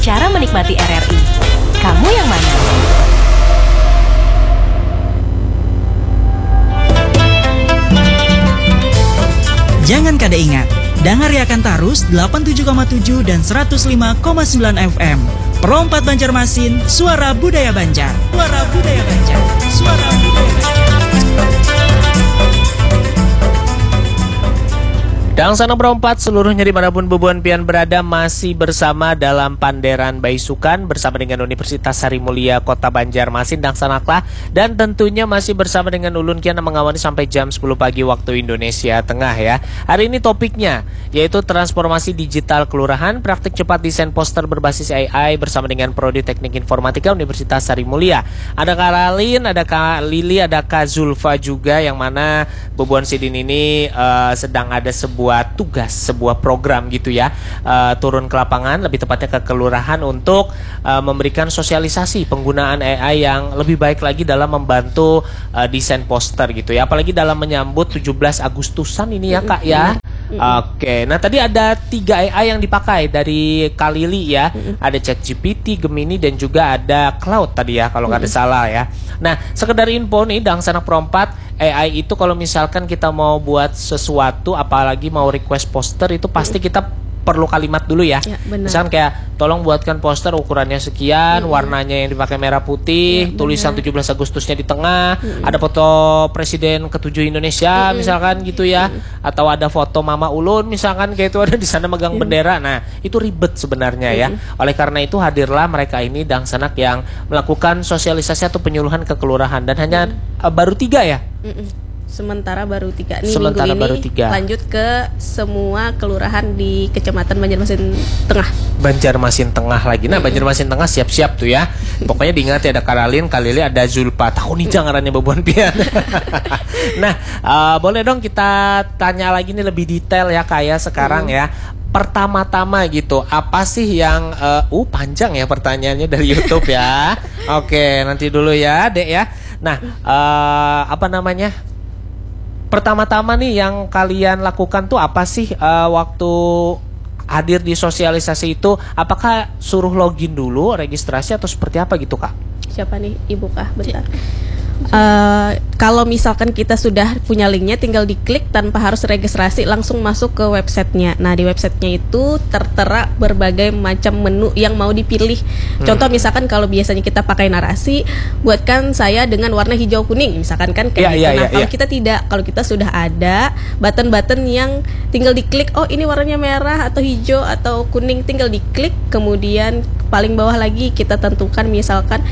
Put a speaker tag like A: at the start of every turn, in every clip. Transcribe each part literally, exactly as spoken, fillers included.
A: Cara menikmati R R I. Kamu yang mana?
B: Jangan kada ingat, dangariakan tarus delapan puluh tujuh koma tujuh dan seratus lima koma sembilan F M. Perompat Banjarmasin, suara budaya Banjar. Suara budaya Banjar. Suara budaya Banjar.
C: Dan sana berompat seluruhnya dimanapun Bubuan Pian berada masih bersama dalam Panderan Baisukan bersama dengan Universitas Sari Mulia Kota Banjarmasin dan Sanaklah, dan tentunya masih bersama dengan Ulun Kian mengawali sampai jam sepuluh pagi waktu Indonesia Tengah ya. Hari ini topiknya yaitu transformasi digital kelurahan, praktik cepat desain poster berbasis A I bersama dengan Prodi Teknik Informatika Universitas Sari Mulia. Ada Kak Ralin, ada Kak Lili, ada Kak Zulfa juga, yang mana Bubuan Sidin ini uh, sedang ada sebuah tugas, sebuah program gitu ya, uh, turun ke lapangan, lebih tepatnya ke kelurahan untuk uh, memberikan sosialisasi penggunaan A I yang lebih baik lagi dalam membantu uh, desain poster gitu ya, apalagi dalam menyambut tujuh belas Agustusan ini ya Kak ya. Oke, nah tadi ada tiga A I yang dipakai dari Kalili ya, ada ChatGPT, Gemini, dan juga ada Cloud tadi ya kalau nggak ada salah ya. Nah, sekedar info nih, Dang Sanak Perompat, A I itu kalau misalkan kita mau buat sesuatu, apalagi mau request poster, itu pasti kita perlu kalimat dulu ya, ya misalkan kayak tolong buatkan poster ukurannya sekian, hmm. warnanya yang dipakai merah putih, ya, tulisan tujuh belas Agustusnya di tengah, hmm. ada foto Presiden ketujuh Indonesia hmm. misalkan gitu ya, hmm. atau ada foto Mama Ulun misalkan kayak itu ada di sana megang hmm. bendera. Nah itu ribet sebenarnya hmm. ya. Oleh karena itu hadirlah mereka ini Dang Sanak yang melakukan sosialisasi atau penyuluhan ke kelurahan, dan hanya hmm. uh, baru tiga ya.
D: Hmm. Sementara baru tiga nih,
C: Sementara
D: minggu
C: baru
D: ini
C: tiga.
D: Lanjut ke semua kelurahan di Kecamatan Banjarmasin Tengah.
C: Banjarmasin Tengah lagi. Nah, mm-hmm. Banjarmasin Tengah siap-siap tuh ya. Pokoknya diingat ya, ada Karalin, Kalili, ada Zulfa. Tahu nih jangarannya Bubuan Pian. Nah, uh, boleh dong kita tanya lagi nih lebih detail ya kayak sekarang mm. ya. Pertama-tama gitu, apa sih yang uh, uh panjang ya pertanyaannya dari YouTube ya. Oke, nanti dulu ya, Dek ya. Nah, uh, apa namanya? Pertama-tama nih yang kalian lakukan tuh apa sih uh, waktu hadir di sosialisasi itu? Apakah suruh login dulu, registrasi, atau seperti apa gitu Kak?
D: Siapa nih, Ibu Kak? Bentar. Uh, kalau misalkan kita sudah punya linknya, tinggal diklik tanpa harus registrasi, langsung masuk ke websitenya. Nah di websitenya itu tertera berbagai macam menu yang mau dipilih. hmm. Contoh misalkan kalau biasanya kita pakai narasi, buatkan saya dengan warna hijau kuning misalkan kan kayak
C: yeah,
D: gitu.
C: yeah,
D: Nah yeah, kalau
C: yeah.
D: kita tidak, kalau kita sudah ada button-button yang tinggal diklik, oh ini warnanya merah atau hijau atau kuning, tinggal diklik. Kemudian paling bawah lagi kita tentukan misalkan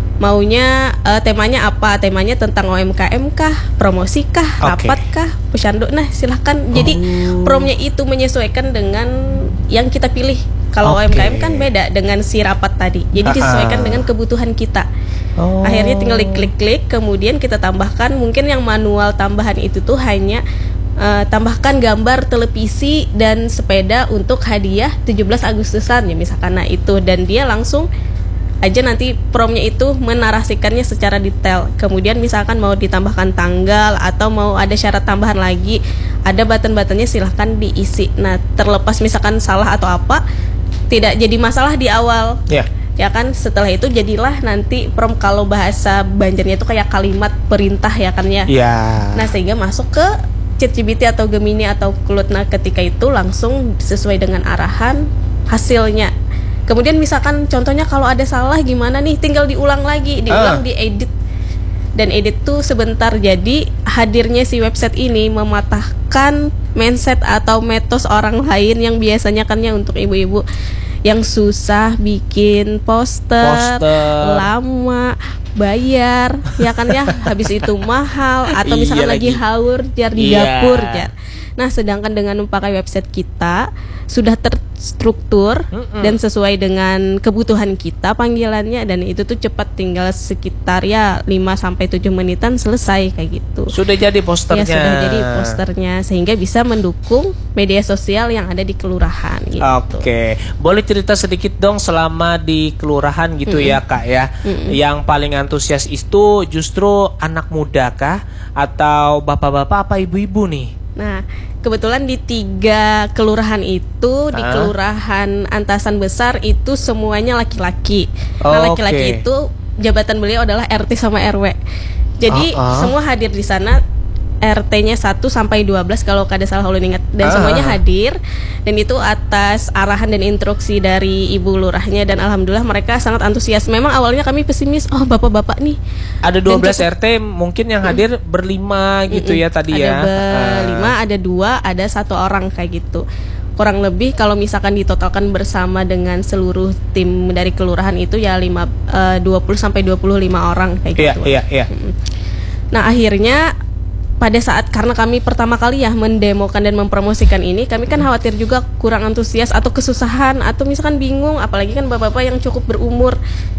D: maunya uh, temanya apa, temanya tentang O M K M kah, promosi kah,
C: okay.
D: rapat kah, posyandu. Nah silahkan, oh. jadi promnya itu menyesuaikan dengan yang kita pilih. Kalau okay. O M K M kan beda dengan si rapat tadi, jadi disesuaikan dengan kebutuhan kita. oh. Akhirnya tinggal diklik-klik, kemudian kita tambahkan, mungkin yang manual tambahan itu tuh hanya Uh, tambahkan gambar televisi dan sepeda untuk hadiah tujuh belas Agustusan ya misalkan. Nah itu, dan dia langsung aja nanti promnya itu menarasikannya secara detail. Kemudian misalkan mau ditambahkan tanggal atau mau ada syarat tambahan lagi, ada button-buttonnya, silahkan diisi. Nah terlepas misalkan salah atau apa, tidak jadi masalah di awal.
C: yeah.
D: Ya kan, setelah itu jadilah nanti prom, kalau bahasa Banjarnya itu kayak kalimat perintah ya kan ya.
C: yeah.
D: Nah sehingga masuk ke ChatGPT atau Gemini atau Cloud. Nah ketika itu langsung sesuai dengan arahan hasilnya. Kemudian misalkan contohnya kalau ada salah gimana nih, tinggal diulang lagi, diulang, uh. diedit. Dan edit tuh sebentar. Jadi hadirnya si website ini mematahkan mindset atau mitos orang lain yang biasanya kan ya untuk ibu-ibu yang susah bikin poster, poster. lama, bayar, ya kan ya, habis itu mahal, atau misalkan iya lagi haur jar di iya. dapur jar. Nah sedangkan dengan memakai website kita sudah terstruktur mm-mm. dan sesuai dengan kebutuhan kita panggilannya, dan itu tuh cepat, tinggal sekitar ya lima sampai tujuh menitan selesai kayak gitu.
C: Sudah jadi posternya.
D: Ya sudah jadi posternya, sehingga bisa mendukung media sosial yang ada di kelurahan gitu.
C: Oke, boleh cerita sedikit dong selama di kelurahan gitu mm-mm. ya Kak ya. Mm-mm. Yang paling antusias itu justru anak muda kah, atau bapak-bapak apa ibu-ibu nih?
D: Nah, kebetulan di tiga kelurahan itu, di
C: Ah.
D: kelurahan Antasan Besar itu semuanya laki-laki.
C: Oh,
D: Nah, laki-laki
C: oke.
D: itu jabatan beliau adalah R T sama R W. Jadi
C: Ah, ah.
D: semua hadir di sana. R T-nya satu sampai dua belas kalau kada salah ulun ingat, dan
C: Ah.
D: semuanya hadir, dan itu atas arahan dan instruksi dari ibu lurahnya, dan alhamdulillah mereka sangat antusias. Memang awalnya kami pesimis, oh bapak-bapak nih
C: Ada
D: Dan
C: dua belas
D: cukup-
C: R T mungkin yang hadir berlima gitu ya tadi
D: ada
C: ya.
D: berlima,
C: Ah.
D: ada dua, ada satu orang kayak gitu. Kurang lebih kalau misalkan ditotalkan bersama dengan seluruh tim dari kelurahan itu ya lima, eh, dua puluh sampai dua puluh lima orang kayak
C: Iya,
D: gitu.
C: iya, iya.
D: Nah, akhirnya pada saat karena kami pertama kali ya mendemokan dan mempromosikan ini, kami kan khawatir juga kurang antusias atau kesusahan atau misalkan bingung, apalagi kan bapak-bapak yang cukup berumur,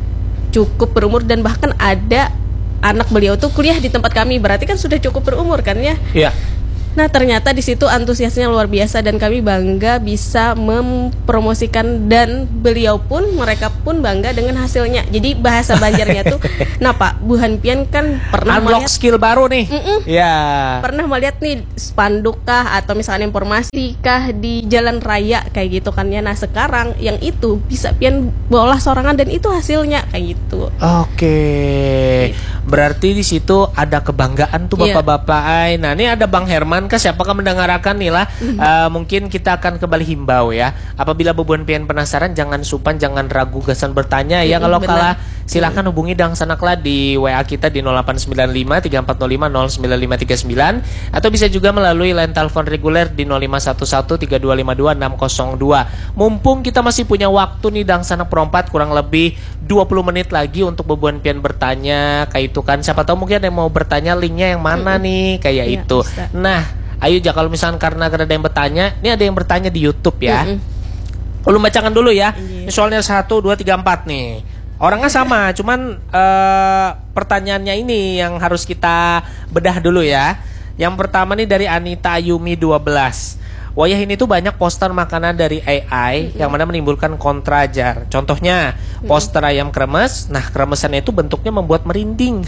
D: cukup berumur dan bahkan ada anak beliau tuh kuliah di tempat kami, berarti kan sudah cukup berumur kan ya.
C: Iya.
D: Nah, ternyata di situ antusiasnya luar biasa dan kami bangga bisa mempromosikan, dan beliau pun, mereka pun bangga dengan hasilnya. Jadi bahasa Banjarnya tuh, nah Pak, Bu Hanpian kan pernah
C: Unlock
D: melihat
C: skill baru nih.
D: Mm-mm.
C: Ya.
D: pernah melihat nih spanduk kah atau misalnya informasi kah di jalan raya kayak gitu kan ya. Nah, sekarang yang itu bisa pian bola sorangan dan itu hasilnya kayak gitu.
C: Oke. Berarti di situ ada kebanggaan tuh
D: Iya.
C: bapak-bapak. Ay. Nah, ini ada Bang Herman kah? Siapakah mendengarkan nih lah? Eh, mungkin kita akan kembali himbau ya. Apabila Bubuan Pian penasaran, jangan supan, jangan ragu gasan bertanya ya.
D: Mm-mm,
C: Kalau
D: benar.
C: kalah silakan hubungi Dang Sanakla di W A kita di nol delapan sembilan lima tiga empat nol lima nol sembilan lima tiga sembilan, atau bisa juga melalui line telepon reguler di nol lima satu satu tiga dua lima dua enam nol dua. Mumpung kita masih punya waktu nih Dang Sanak Perempat, kurang lebih dua puluh menit lagi untuk Bubuan Pian bertanya kayak itu kan. Siapa tahu mungkin ada yang mau bertanya linknya yang mana nih kayak
D: Iya,
C: itu.
D: bisa.
C: Nah, ayo ja kalau misalkan karena ada yang bertanya, ini ada yang bertanya di YouTube ya.
D: Mm-mm.
C: Lu bacakan dulu ya.
D: Iya.
C: Ini soalnya satu, dua, tiga, empat nih. Orangnya sama, cuman eh, pertanyaannya ini yang harus kita bedah dulu ya. Yang pertama nih dari Anita Ayumi dua belas. Wayah ini tuh banyak poster makanan dari A I yang mana menimbulkan kontrajar. Contohnya poster ayam kremes. Nah, kremesannya itu bentuknya membuat merinding.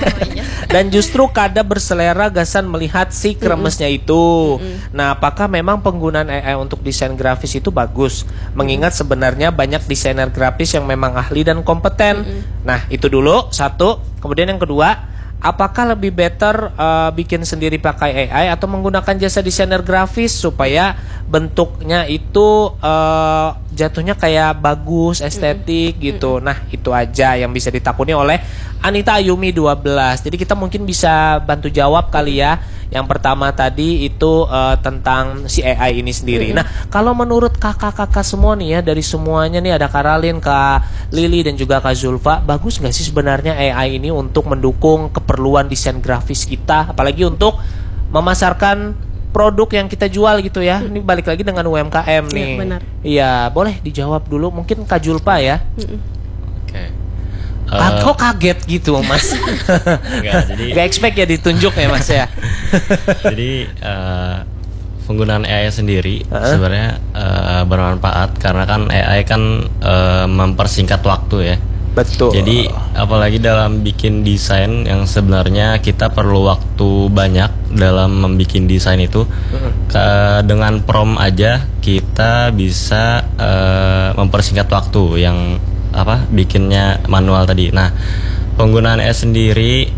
C: Dan justru kada berselera gasan melihat si kremesnya itu. Nah, apakah memang penggunaan A I untuk desain grafis itu bagus? Mengingat sebenarnya banyak desainer grafis yang memang ahli dan kompeten. Nah, itu dulu satu. Kemudian yang kedua, apakah lebih better uh, bikin sendiri pakai A I atau menggunakan jasa desainer grafis supaya bentuknya itu uh, jatuhnya kayak bagus, estetik gitu. Nah, itu aja yang bisa ditakuni oleh Anita Ayumi dua belas. Jadi kita mungkin bisa bantu jawab kali ya. Yang pertama tadi itu uh, tentang si A I ini sendiri. Nah, kalau menurut kakak-kakak semua nih ya, dari semuanya nih ada Karalin, Kak Lili dan juga Kak Zulfa, bagus nggak sih sebenarnya A I ini untuk mendukung keperluan desain grafis kita, apalagi untuk memasarkan produk yang kita jual gitu ya. Ini balik lagi dengan U M K M nih.
D: Iya, benar.
C: Iya, boleh dijawab dulu mungkin Kak Zulfa ya.
E: Oke.
C: Ka- Kok kaget gitu Mas?
E: Enggak, jadi
C: Gak expect ya ditunjuk ya Mas ya.
E: jadi eh, penggunaan A I sendiri
C: Heeh.
E: sebenarnya eh, bermanfaat karena kan A I kan eh, mempersingkat waktu ya.
C: Betul.
E: Jadi apalagi dalam bikin desain yang sebenarnya kita perlu waktu banyak dalam membuat desain itu. Ke- dengan prompt aja kita bisa eh, mempersingkat waktu yang apa bikinnya manual tadi. Nah, penggunaan A I sendiri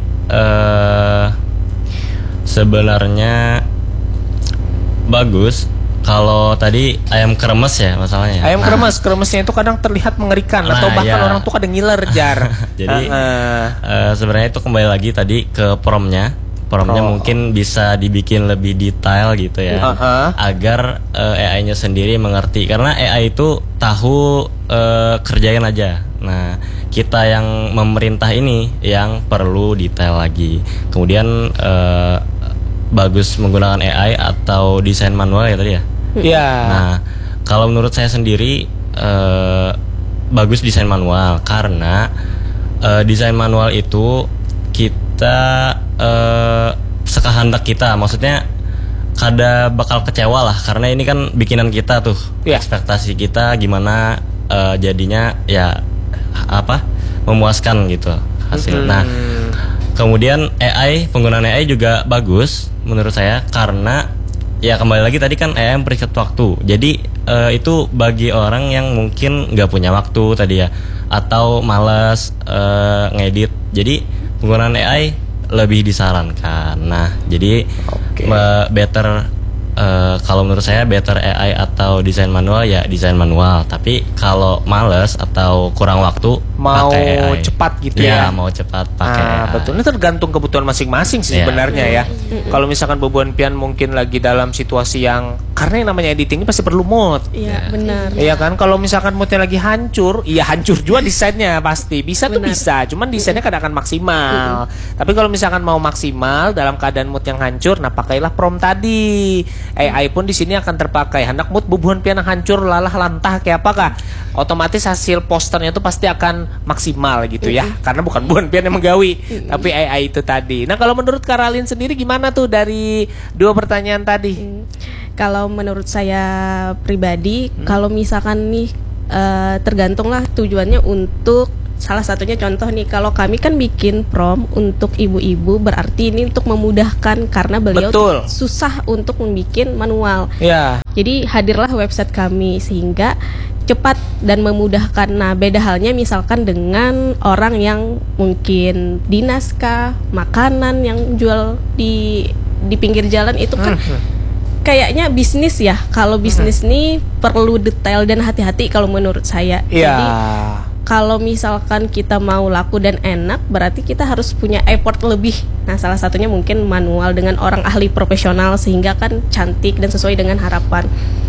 E: eh, sebenarnya bagus. Kalau tadi ayam kremes ya masalahnya.
C: Ayam
E: Nah,
C: kremes, kremesnya itu kadang terlihat mengerikan
E: Nah,
C: atau bahkan
E: ya.
C: orang tuh kadang ngiler jar.
E: Jadi
C: Heeh.
E: eh, sebenarnya itu kembali lagi tadi ke promnya. Promnya
C: Oh.
E: mungkin bisa dibikin lebih detail gitu ya,
C: Uh-uh.
E: agar eh, A I-nya sendiri mengerti. Karena A I itu tahu eh, kerjain aja. Nah, kita yang memerintah ini yang perlu detail lagi. Kemudian eh, bagus menggunakan A I atau desain manual ya tadi ya.
C: Iya.
E: Nah, kalau menurut saya sendiri eh, bagus desain manual karena eh, desain manual itu kita eh, sekahandak kita, maksudnya kada bakal kecewa lah karena ini kan bikinan kita tuh,
C: Iya.
E: ekspektasi kita gimana eh, jadinya ya apa memuaskan gitu hasil.
C: Hmm.
E: Nah, kemudian A I penggunaan A I juga bagus menurut saya karena ya kembali lagi tadi kan A I mempersingkat waktu. Jadi uh, itu bagi orang yang mungkin nggak punya waktu tadi ya, atau malas uh, ngedit. Jadi penggunaan A I lebih disarankan. Nah, jadi
C: Oke.
E: uh, better uh, kalau menurut saya better A I atau desain manual ya desain manual. Tapi kalau males atau kurang waktu
C: Mau
E: pakai A I.
C: cepat gitu
E: ya.
C: ya?
E: Mau cepat pakai
C: Ah,
E: A I.
C: betul. Ini tergantung kebutuhan masing-masing sih
E: Iya.
C: sebenarnya ya. Kalau misalkan Boboan Pian mungkin lagi dalam situasi yang karena yang namanya editing ini pasti perlu mood.
D: Iya, benar.
C: Iya kan, kalau misalkan moodnya lagi hancur, iya hancur juga desainnya pasti. Bisa tuh
D: Benar.
C: bisa, cuman desainnya kadang akan maksimal. Tapi kalau misalkan mau maksimal dalam keadaan mood yang hancur, nah pakailah prompt tadi. A I pun di sini akan terpakai. Hendak mood Boboan Pian yang hancur, lalah lantah kayak apakah? Otomatis hasil posternya itu pasti akan maksimal gitu ya. Karena bukan Boboan Pian yang menggawi, tapi A I itu tadi. Nah, kalau menurut Karalin sendiri gimana tuh dari dua pertanyaan tadi?
D: Kalau menurut saya pribadi, kalau misalkan nih eh, tergantunglah tujuannya untuk salah satunya contoh nih, kalau kami kan bikin prom untuk ibu-ibu, berarti ini untuk memudahkan karena beliau
C: Betul.
D: tuh susah untuk membuat manual.
C: Ya.
D: Jadi hadirlah website kami sehingga cepat dan memudahkan. Nah, beda halnya misalkan dengan orang yang mungkin dinas kah, makanan yang jual di di pinggir jalan itu kan kayaknya bisnis ya. Kalau bisnis nih perlu detail dan hati-hati kalau menurut saya.
C: Iya.
D: Jadi kalau misalkan kita mau laku dan enak, berarti kita harus punya effort lebih. Nah, salah satunya mungkin manual dengan orang ahli profesional sehingga kan cantik dan sesuai dengan harapan.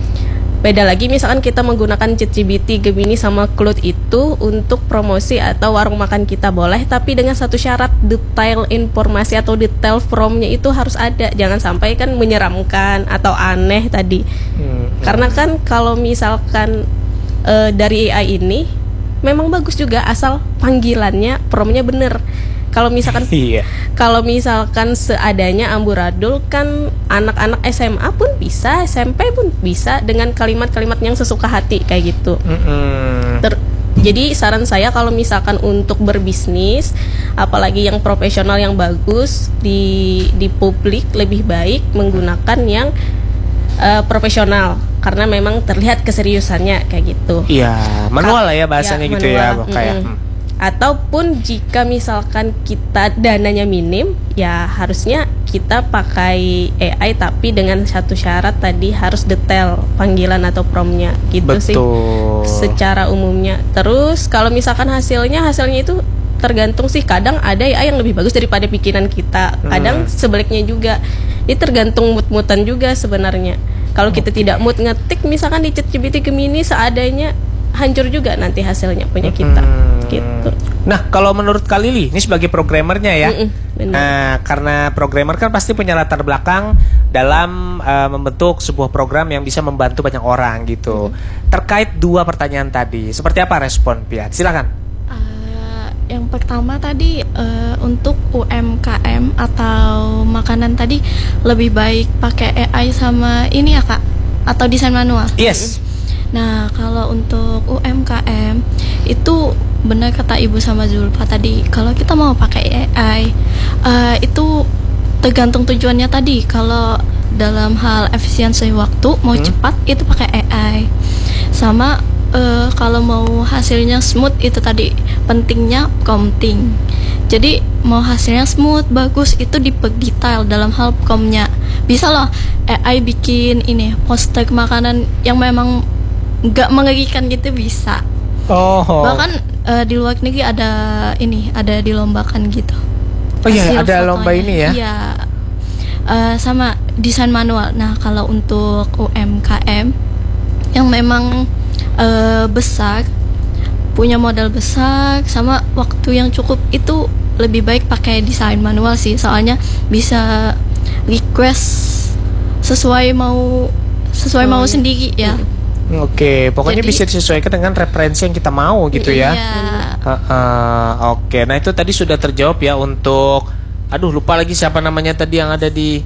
D: Beda lagi misalkan kita menggunakan ChatGPT, Gemini sama Claude itu untuk promosi atau warung makan kita boleh, tapi dengan satu syarat, detail informasi atau detail promnya itu harus ada. Jangan sampai kan menyeramkan atau aneh tadi.
C: Hmm.
D: Karena kan kalau misalkan e, dari A I ini memang bagus juga asal panggilannya promnya bener. Kalau misalkan
C: Iya.
D: kalau misalkan seadanya amburadul kan anak-anak S M A pun bisa, S M P pun bisa dengan kalimat-kalimat yang sesuka hati kayak gitu.
C: Mm-mm.
D: Ter- jadi saran saya kalau misalkan untuk berbisnis, apalagi yang profesional yang bagus di di publik, lebih baik menggunakan yang uh, profesional karena memang terlihat keseriusannya kayak gitu.
C: Iya, manual lah ya bahasanya
D: Ya,
C: gitu ya,
D: manual.
C: kayak.
D: Mm-mm. Ataupun jika misalkan kita dananya minim, ya harusnya kita pakai A I tapi dengan satu syarat tadi harus detail panggilan atau promnya gitu sih
C: Betul.
D: secara umumnya. Terus kalau misalkan hasilnya hasilnya itu tergantung sih, kadang ada A I yang lebih bagus daripada pikiran kita, kadang sebaliknya juga. Ini tergantung mood-moodan juga sebenarnya. Kalau kita tidak mood ngetik misalkan di ChatGPT Gemini seadanya, hancur juga nanti hasilnya punya kita.
C: Hmm.
D: Gitu.
C: Nah, kalau menurut Kak Lili, ini sebagai programmernya ya.
D: Mm-mm, benar.
C: Nah, karena programmer kan pasti punya latar belakang dalam uh, membentuk sebuah program yang bisa membantu banyak orang gitu. Terkait dua pertanyaan tadi, seperti apa respon Pian? Silakan.
F: Uh, yang pertama tadi uh, untuk U M K M atau makanan tadi lebih baik pakai A I sama ini ya Kak, atau desain manual.
C: Yes.
F: Nah, kalau untuk U M K M itu benar kata Ibu sama Zulfa tadi, kalau kita mau pakai A I uh, itu tergantung tujuannya tadi. Kalau dalam hal efisiensi waktu mau
C: Hmm.
F: cepat itu pakai A I. Sama uh, kalau mau hasilnya smooth itu tadi pentingnya prompting. Jadi mau hasilnya smooth bagus itu detail dalam hal promnya. Bisa loh A I bikin ini poster makanan yang memang nggak mengerikan gitu bisa.
C: Oh.
F: Bahkan uh, di luar negeri ada ini, ada dilombakan gitu.
C: Oh iya,
F: Hasil
C: ada lomba
F: fotonya.
C: ini ya.
F: Iya. Uh, sama desain manual. Nah, kalau untuk U M K M yang memang uh, besar, punya modal besar sama waktu yang cukup, itu lebih baik pakai desain manual sih. Soalnya bisa request sesuai mau sesuai mau sendiri ya.
C: Oke, pokoknya
F: Jadi-
C: bisa disesuaikan dengan referensi yang kita mau gitu ya.
F: Iya.
C: Heeh, oke, nah itu tadi sudah terjawab ya untuk, aduh lupa lagi siapa namanya tadi yang ada di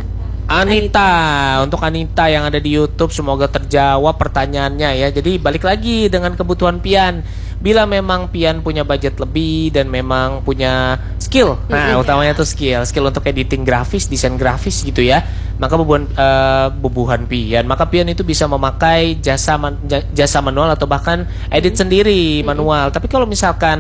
C: Anita. Untuk Anita yang ada di YouTube, semoga terjawab pertanyaannya ya. Jadi balik lagi dengan kebutuhan Pian. Bila memang Pian punya budget lebih dan memang punya skill. Nah, utamanya tuh skill, skill untuk editing grafis, desain grafis gitu ya. Maka bubuhan uh, bubuhan Pian, maka Pian itu bisa memakai jasa man, jasa manual atau bahkan edit sendiri manual. Tapi kalau misalkan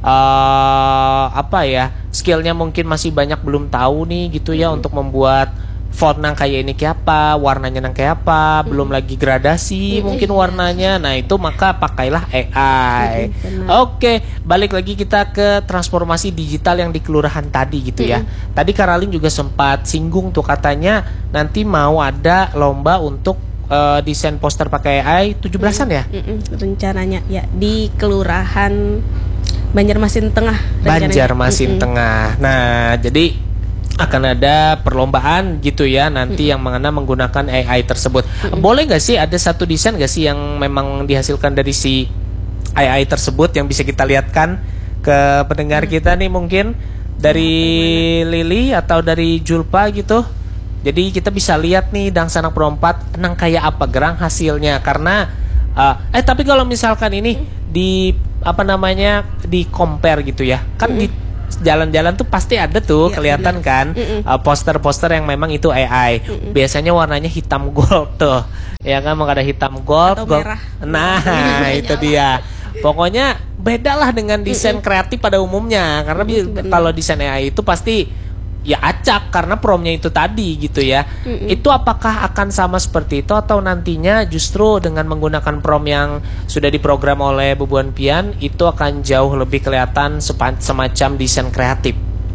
C: uh, apa ya, skillnya mungkin masih banyak belum tahu nih gitu ya untuk membuat font nang kayak ini kayak apa, warnanya nang kayak apa, belum lagi gradasi mungkin warnanya. Nah, itu maka pakailah A I. Oke, balik lagi kita ke transformasi digital yang di kelurahan tadi gitu ya. Tadi Karalin juga sempat singgung tuh, katanya nanti mau ada lomba untuk uh, desain poster pakai A I tujuh belasan ya?
D: Rencananya ya di kelurahan Banjarmasin Tengah. rencananya.
C: Banjarmasin
D: Mm-mm.
C: Tengah. Nah, jadi akan ada perlombaan gitu ya nanti yang mengenai menggunakan A I tersebut. Boleh nggak sih ada satu desain nggak sih yang memang dihasilkan dari si A I tersebut yang bisa kita lihatkan ke pendengar kita nih, mungkin dari Lili atau dari Julpa gitu. Jadi kita bisa lihat nih dang sanak perompat nang kayak apa gerang hasilnya, karena uh, eh tapi kalau misalkan ini di apa namanya di compare gitu ya kan di jalan-jalan tuh pasti ada tuh
D: ya,
C: kelihatan
D: bener.
C: kan uh, poster-poster yang memang itu A I.
D: Mm-mm.
C: Biasanya warnanya hitam gold tuh. Ya kan, mau ada hitam gold,
D: Atau
C: gold.
D: merah.
C: Nah, itu dia. Pokoknya bedalah dengan desain kreatif pada umumnya, karena bi-
D: bener.
C: kalau desain A I itu pasti ya acak karena promnya itu tadi gitu ya.
D: Mm-mm.
C: Itu apakah akan sama seperti itu atau nantinya justru dengan menggunakan prom yang sudah diprogram oleh Bubuan Pian itu akan jauh lebih kelihatan sepa- semacam desain kreatif?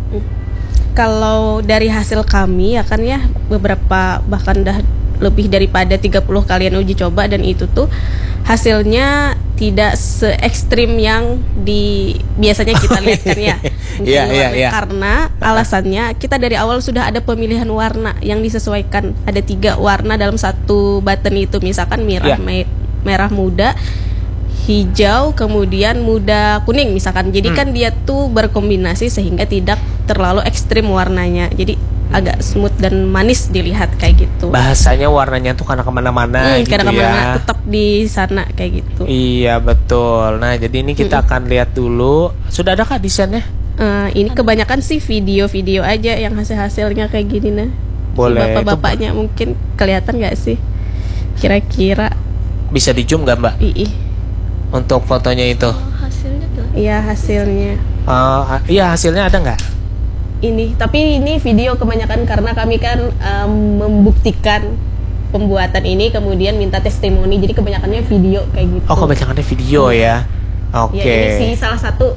D: Kalau dari hasil kami akan ya beberapa bahkan dah lebih daripada tiga puluh kalian uji coba, dan itu tuh hasilnya tidak se ekstrim yang di biasanya kita lihat kan ya. Mungkin
C: Iya, iya,
D: warna.
C: iya.
D: Karena alasannya kita dari awal sudah ada pemilihan warna yang disesuaikan. Ada tiga warna dalam satu button itu, misalkan merah,
C: Iya.
D: me- merah muda, hijau, kemudian muda kuning misalkan. Jadi
C: Hmm.
D: kan dia tuh berkombinasi sehingga tidak terlalu ekstrim warnanya. Jadi agak smooth dan manis dilihat kayak gitu.
C: Bahasanya warnanya tuh karena kemana-mana
D: Hmm,
C: gitu
D: karena
C: ya.
D: kemana-mana tetap di sana kayak gitu.
C: Iya betul. Nah jadi ini kita akan lihat dulu. Sudah ada kah desainnya?
D: Eh, ini kebanyakan sih video-video aja yang hasil-hasilnya kayak gini nah.
C: Boleh.
D: Si bapak-bapaknya mungkin kelihatan nggak sih? Kira-kira.
C: Bisa di zoom gak mbak?
D: Ih,
C: Untuk fotonya itu?
F: Oh, hasilnya tuh.
D: iya hasilnya.
C: Uh, iya hasilnya ada nggak?
D: Ini tapi ini video kebanyakan karena kami kan em, membuktikan pembuatan ini kemudian minta testimoni, jadi kebanyakannya video kayak gitu.
C: Oh kebanyakannya video ya. Oke.
D: Ya ini sih salah satu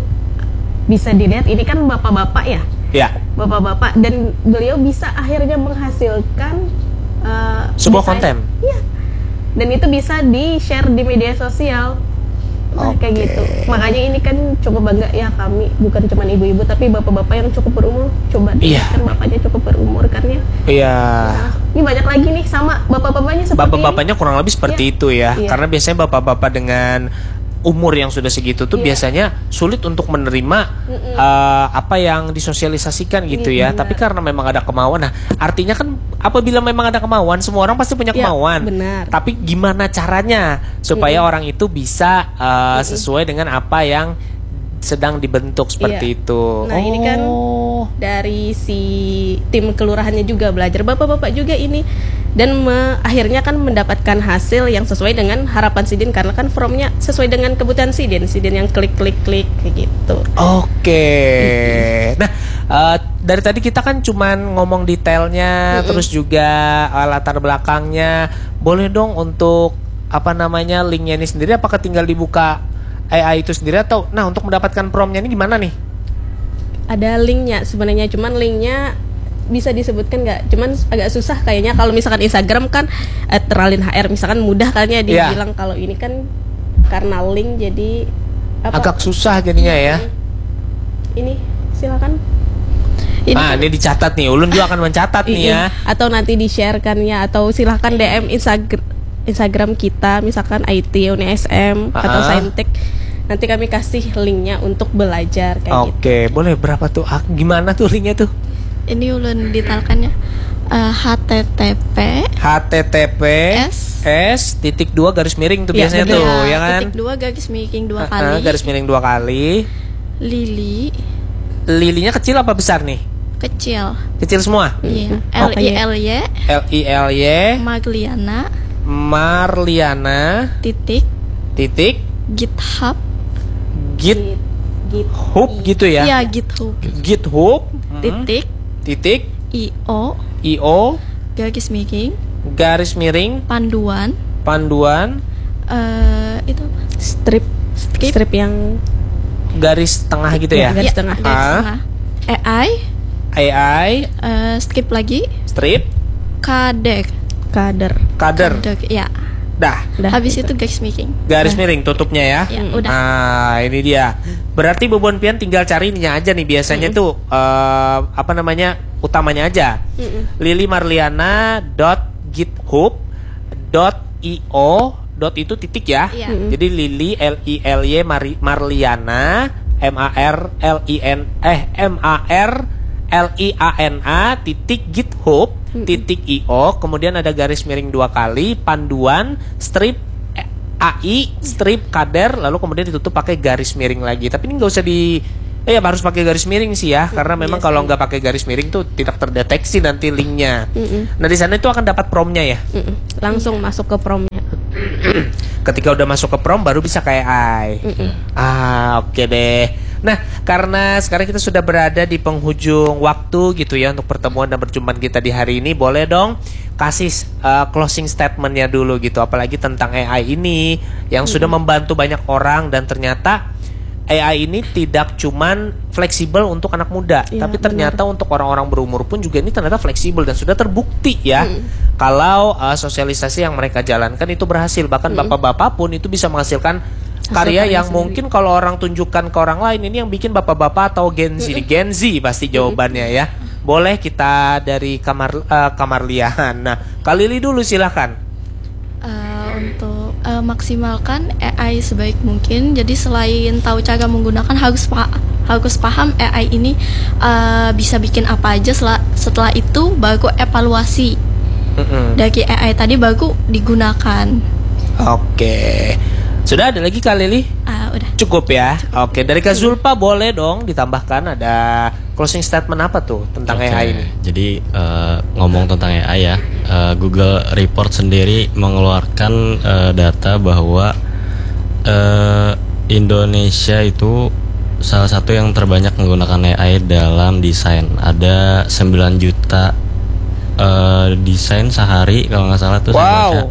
D: bisa dilihat, ini kan bapak-bapak ya,
C: Ya.
D: bapak-bapak, dan beliau bisa akhirnya menghasilkan eh,
C: Sebuah
D: desain-
C: konten.
D: Iya. Dan itu bisa di share di media sosial. Nah, kayak
C: Oke.
D: gitu. Makanya ini kan cukup bangga ya kami, bukan cuma ibu-ibu tapi bapak-bapak yang cukup berumur. Coba deh,
C: Iya.
D: kan bapaknya cukup berumur kan ya.
C: Iya.
D: Nah, ini banyak lagi nih sama bapak-bapaknya seperti
C: Bapak-bapaknya kurang lebih seperti
D: Iya.
C: itu ya.
D: Iya.
C: Karena biasanya bapak-bapak dengan umur yang sudah segitu tuh
D: Iya.
C: biasanya sulit untuk menerima uh, apa yang disosialisasikan gitu
D: Iya,
C: ya.
D: benar.
C: Tapi karena memang ada kemauan. Nah, artinya kan apabila memang ada kemauan, semua orang pasti punya
D: Iya,
C: kemauan.
D: benar.
C: Tapi gimana caranya supaya orang itu bisa uh, sesuai dengan apa yang sedang dibentuk seperti
D: Iya.
C: itu.
D: Nah, ini kan
C: Oh.
D: dari si tim kelurahannya juga belajar, bapak-bapak juga ini, dan me- akhirnya kan mendapatkan hasil yang sesuai dengan harapan Sidin, karena kan formnya sesuai dengan kebutuhan Sidin, Sidin yang klik-klik-klik kayak gitu.
C: Oke. Nah, eh, dari tadi kita kan cuman ngomong detailnya, terus juga eh, latar belakangnya. Boleh dong untuk apa namanya linknya ini sendiri? Apakah tinggal dibuka A I itu sendiri atau? Nah, untuk mendapatkan promnya ini gimana nih?
D: Ada linknya sebenarnya, cuman linknya bisa disebutkan nggak? Cuman agak susah kayaknya kalau misalkan Instagram kan eh, Teralin H R misalkan mudah kayaknya
C: Iya.
D: dibilang. Kalau ini kan karena link jadi apa?
C: Agak susah jadinya ya.
D: Ini silakan.
F: Ini
C: Ah, ini dicatat nih. Ulun juga akan mencatat nih ya.
D: Atau nanti di-sharekannya, atau silahkan D M Instagram Instagram kita, misalkan I T Uni S M atau
C: Ah.
D: Saintek. Nanti kami kasih linknya untuk belajar kayak gitu.
C: Oke, boleh berapa tuh? Ah, gimana tuh linknya tuh?
F: ini ulun detailkannya uh, H T T P
C: H T T P
F: S
C: S titik dua garis miring tuh
D: Iya,
C: biasanya
D: bener.
C: tuh, ya kan?
F: titik dua garis miring dua
C: Ah, ah,
F: kali
C: garis miring dua kali.
F: Lili
C: Lilinya kecil apa besar nih?
F: Kecil.
C: Kecil semua?
F: Iya. L I L Y.
C: L I L Y.
F: Magliana.
C: Marliana.
F: Titik.
C: Titik.
F: GitHub.
C: Git. Hub gitu ya?
F: Iya, GitHub.
C: GitHub.
F: Titik.
C: Titik.
F: I O.
C: I O.
F: Garis miring.
C: Garis miring.
F: Panduan.
C: Panduan.
F: Eh itu apa?
D: Strip.
F: Strip.
D: Strip yang
C: Garis tengah gitu ya?
D: Garis
F: Ya,
D: tengah.
F: Garis
C: Ah.
F: tengah. A I.
C: A I.
F: eh, skip lagi.
C: Strip.
F: Kader.
D: kader.
C: Kader.
F: Kader, ya.
C: Dah.
D: Dah,
F: Habis
D: gitu.
F: itu garis miring.
C: Garis miring tutupnya ya.
F: Ya, udah.
C: Nah, ini dia. Berarti Bubon Pian tinggal cari ininya aja nih. Biasanya tuh eh, apa namanya? Utamanya aja. Lili Marliana dot github dot i o dot itu titik ya.
F: Iya.
C: Jadi Lili L I L Y Mari- Marliana M A R L I N eh M A R L I A N A titik github titik i o, kemudian ada garis miring dua kali, panduan, strip eh, A I, strip kader, lalu kemudian ditutup pakai garis miring lagi. Tapi ini nggak usah di eh ya harus pakai garis miring sih ya, karena memang kalau nggak pakai garis miring tuh tidak terdeteksi nanti linknya. Nah di sana itu akan dapat promnya ya.
D: Mm-mm. Langsung masuk ke promnya.
C: Ketika udah masuk ke prom baru bisa kayak I. Ah, oke deh. Nah, karena sekarang kita sudah berada di penghujung waktu gitu ya untuk pertemuan dan perjumpaan kita di hari ini, boleh dong kasih uh, closing statementnya dulu gitu, apalagi tentang A I ini yang sudah membantu banyak orang dan ternyata A I ini tidak cuman fleksibel untuk anak muda,
D: Ya,
C: tapi ternyata untuk orang-orang berumur pun juga ini ternyata fleksibel dan sudah terbukti ya. Kalau uh, sosialisasi yang mereka jalankan itu berhasil, bahkan bapak-bapak pun itu bisa menghasilkan karya
D: karya
C: yang
D: sendiri.
C: mungkin kalau orang tunjukkan ke orang lain, ini yang bikin bapak-bapak atau Gen Z, Gen Z pasti jawabannya ya. Boleh kita dari kamar uh, Kamarlian. Nah, Kak Lili dulu silahkan.
F: Eh, untuk eh, maksimalkan A I sebaik mungkin. Jadi selain tahu cara menggunakan, harus pa- harus paham A I ini eh, bisa bikin apa aja. Setelah, setelah itu baru evaluasi
C: Mm-mm.
F: dari A I tadi baru digunakan.
C: Oke. Sudah ada lagi Kak Lili?
F: Ah, udah.
C: Cukup ya. Oke, dari Kak Zulpa boleh dong ditambahkan ada closing statement apa tuh tentang
E: Oke,
C: A I ini?
E: Jadi eh, ngomong tentang A I ya, eh, Google Report sendiri mengeluarkan eh, data bahwa eh, Indonesia itu salah satu yang terbanyak menggunakan A I dalam desain. Ada sembilan juta eh, desain sehari kalau nggak salah tuh saya
C: Wow.
E: baca.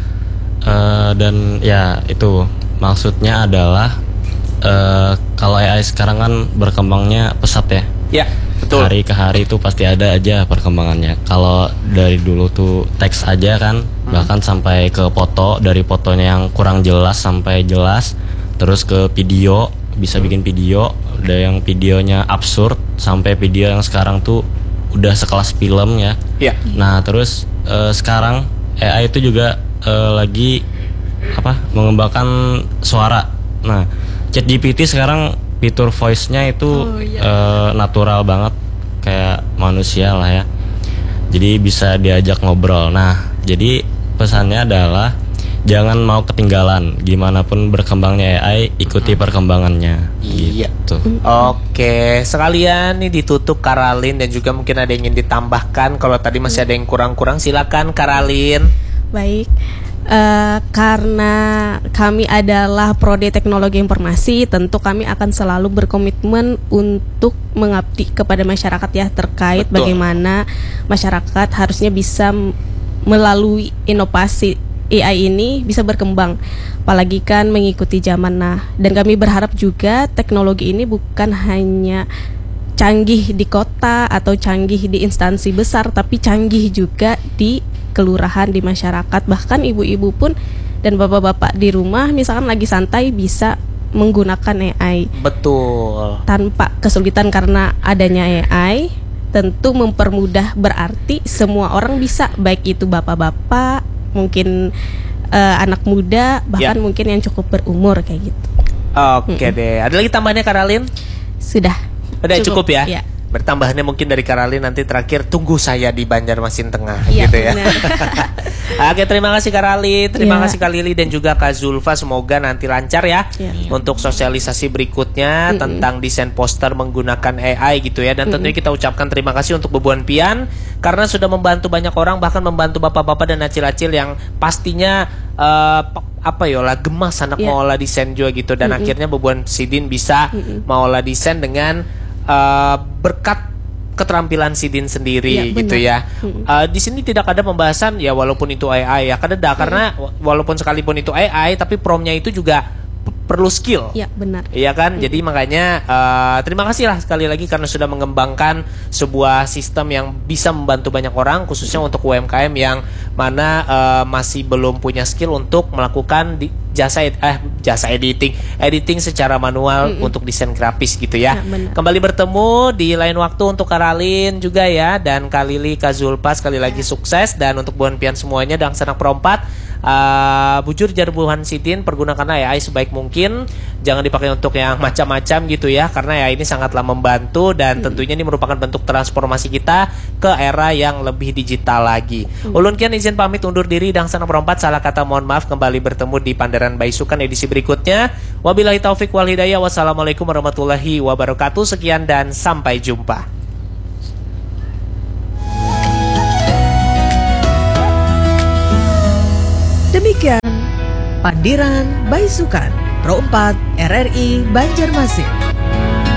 E: Eh, dan ya itu maksudnya adalah eh, kalau A I sekarang kan berkembangnya pesat ya.
C: Ya, betul.
E: Hari ke hari itu pasti ada aja perkembangannya. Kalau dari dulu tuh teks aja kan, bahkan sampai ke foto, dari fotonya yang kurang jelas sampai jelas, terus ke video, bisa bikin video, ada yang videonya absurd sampai video yang sekarang tuh udah sekelas film ya.
C: Ya.
E: Nah, terus eh, sekarang A I itu juga eh, lagi apa? Mengembangkan suara. Nah, ChatGPT sekarang fitur voice-nya itu
F: Oh, iya.
E: eh, natural banget kayak manusia lah ya. Jadi bisa diajak ngobrol. Nah, jadi pesannya adalah jangan mau ketinggalan. Gimana pun berkembangnya A I, ikuti perkembangannya.
C: Iya.
E: Gitu.
C: Oke, sekalian nih ditutup Karalin dan juga mungkin ada yang ingin ditambahkan. Kalau tadi masih ada yang kurang-kurang, silakan Karalin.
D: Baik. Eh, karena kami adalah Prodi Teknologi Informasi, tentu kami akan selalu berkomitmen untuk mengabdi kepada masyarakat ya, terkait
C: Betul.
D: bagaimana masyarakat harusnya bisa m- melalui inovasi A I ini bisa berkembang, apalagi kan mengikuti zaman. Nah, dan kami berharap juga teknologi ini bukan hanya canggih di kota atau canggih di instansi besar, tapi canggih juga di kelurahan, di masyarakat, bahkan ibu-ibu pun dan bapak-bapak di rumah misalkan lagi santai bisa menggunakan A I
C: Betul.
D: tanpa kesulitan. Karena adanya A I tentu mempermudah, berarti semua orang bisa, baik itu bapak-bapak, mungkin eh, anak muda, bahkan
C: Ya.
D: mungkin yang cukup berumur kayak gitu.
C: Oke deh. Ada lagi tambahannya Karalin?
D: Sudah.
C: Udah cukup, ya?
D: Iya.
C: Bertambahannya mungkin dari Karalin nanti terakhir tunggu saya di Banjarmasin Tengah
D: Iya,
C: gitu ya.
D: benar.
C: Oke, terima kasih Karalin, terima
D: Iya.
C: kasih Kak Lili dan juga Kak Zulfa. Semoga nanti lancar ya
D: Iya.
C: untuk sosialisasi berikutnya
D: Mm-mm.
C: tentang desain poster menggunakan A I gitu ya. Dan tentunya kita ucapkan terima kasih untuk Bebuan Pian karena sudah membantu banyak orang, bahkan membantu bapak-bapak dan acil-acil yang pastinya eh, p- apa ya lah gemas anak
D: Iya.
C: mau olah desain juga gitu. Dan
D: Mm-mm.
C: akhirnya Bebuan Sidin bisa
D: Mm-mm.
C: mau olah desain dengan eh, berkat keterampilan Sidin sendiri
D: Iya,
C: gitu
D: benar.
C: ya.
D: Mm-mm.
C: Uh, di sini tidak ada pembahasan ya walaupun itu A I ya kadeda karena wa- walaupun sekalipun itu A I tapi promnya itu juga p- perlu skill.
D: Iya, benar.
C: Iya kan, jadi makanya uh, terima kasih lah sekali lagi karena sudah mengembangkan sebuah sistem yang bisa membantu banyak orang, khususnya untuk U M K M yang mana uh, masih belum punya skill untuk melakukan di, jasa ed- eh jasa editing, editing secara manual untuk desain grafis gitu ya.
D: Ya, benar.
C: Kembali bertemu di lain waktu untuk Karalin juga ya dan Kak Lili, Kak Zulfa sekali lagi sukses dan untuk Buan Pian semuanya dan sanak perompat. Uh, bujur jarbuhan Sidin, pergunakan A I sebaik mungkin, jangan dipakai untuk yang macam-macam gitu ya karena ya ini sangatlah membantu dan tentunya ini merupakan bentuk transformasi kita ke era yang lebih digital lagi. Ulun kian izin pamit undur diri dan sanak perompat, salah kata mohon maaf, kembali bertemu di Panderan Baisukan edisi berikutnya. Wabillahi taufik wal hidayah, wassalamualaikum warahmatullahi wabarakatuh. Sekian dan sampai jumpa.
G: Demikian Pandiran Baisukan Pro empat R R I Banjarmasin.